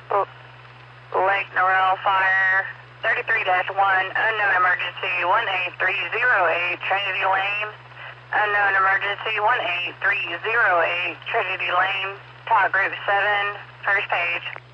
Lake Norrell Fire, 33-1, unknown emergency, 18308, Trinity Lane. Unknown emergency, 18308, Trinity Lane, talk group 7, first page.